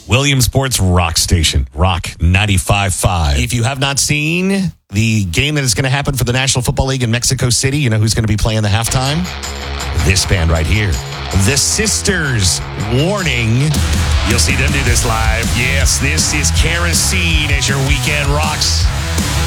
Williamsport's Rock Station, Rock 95.5. If you have not seen the game that is going to happen for the National Football League in Mexico City, you know who's going to be playing the halftime? This band right here. The Sisters. Warning. You'll see them do this live. Yes, this is Kerosene as your weekend rocks.